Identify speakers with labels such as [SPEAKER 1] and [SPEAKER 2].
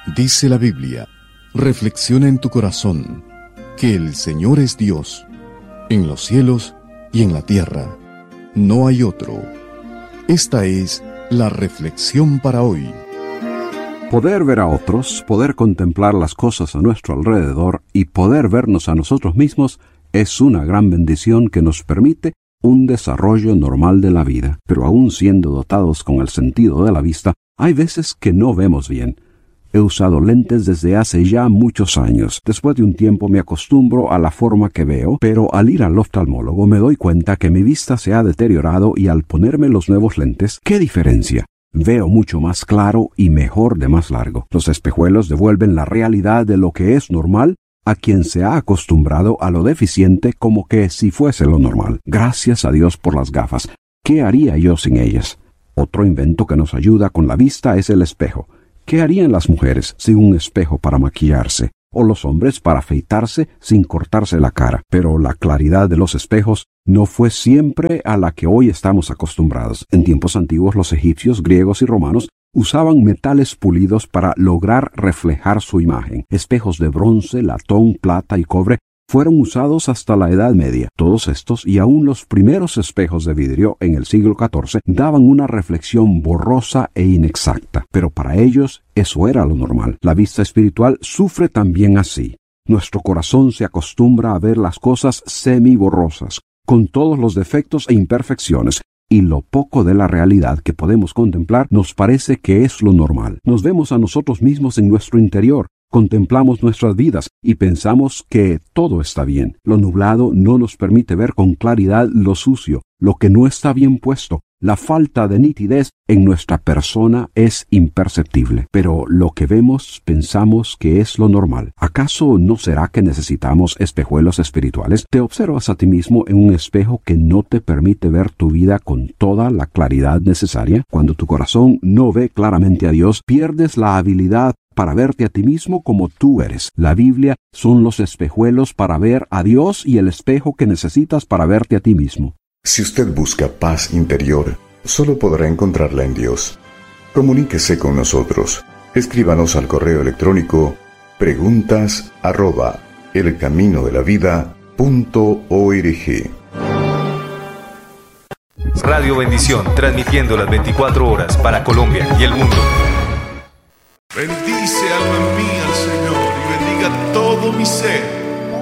[SPEAKER 1] Dice la Biblia: reflexiona en tu corazón que el Señor es Dios, en los cielos y en la tierra. No hay otro. Esta es la reflexión para hoy.
[SPEAKER 2] Poder ver a otros, poder contemplar las cosas a nuestro alrededor y poder vernos a nosotros mismos es una gran bendición que nos permite un desarrollo normal de la vida. Pero aún siendo dotados con el sentido de la vista, hay veces que no vemos bien. He usado lentes desde hace ya muchos años. Después de un tiempo me acostumbro a la forma que veo, pero al ir al oftalmólogo me doy cuenta que mi vista se ha deteriorado y al ponerme los nuevos lentes, ¿qué diferencia? Veo mucho más claro y mejor de más largo. Los espejuelos devuelven la realidad de lo que es normal a quien se ha acostumbrado a lo deficiente como que si fuese lo normal. Gracias a Dios por las gafas. ¿Qué haría yo sin ellas? Otro invento que nos ayuda con la vista es el espejo. ¿Qué harían las mujeres sin un espejo para maquillarse? O los hombres para afeitarse sin cortarse la cara. Pero la claridad de los espejos no fue siempre a la que hoy estamos acostumbrados. En tiempos antiguos los egipcios, griegos y romanos usaban metales pulidos para lograr reflejar su imagen. Espejos de bronce, latón, plata y cobre fueron usados hasta la Edad Media. Todos estos y aún los primeros espejos de vidrio en el siglo XIV daban una reflexión borrosa e inexacta. Pero para ellos eso era lo normal. La vista espiritual sufre también así. Nuestro corazón se acostumbra a ver las cosas semi-borrosas, con todos los defectos e imperfecciones, y lo poco de la realidad que podemos contemplar nos parece que es lo normal. Nos vemos a nosotros mismos en nuestro interior, contemplamos nuestras vidas y pensamos que todo está bien. Lo nublado no nos permite ver con claridad lo sucio, lo que no está bien puesto. La falta de nitidez en nuestra persona es imperceptible, pero lo que vemos pensamos que es lo normal. ¿Acaso no será que necesitamos espejuelos espirituales? ¿Te observas a ti mismo en un espejo que no te permite ver tu vida con toda la claridad necesaria? Cuando tu corazón no ve claramente a Dios, pierdes la habilidad para verte a ti mismo como tú eres. La Biblia son los espejuelos para ver a Dios y el espejo que necesitas para verte a ti mismo.
[SPEAKER 1] Si usted busca paz interior, solo podrá encontrarla en Dios. Comuníquese con nosotros. Escríbanos al correo electrónico preguntas@elcaminodelavida.org.
[SPEAKER 3] Radio Bendición, transmitiendo las 24 horas para Colombia y el mundo.
[SPEAKER 4] Bendice, alma mía, al Señor, y bendiga todo mi ser.